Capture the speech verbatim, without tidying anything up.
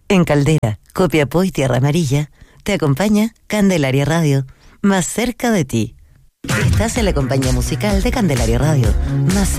En Caldera, Copiapó y Tierra Amarilla, te acompaña Candelaria Radio, más cerca de ti. Estás en la compañía musical de Candelaria Radio, más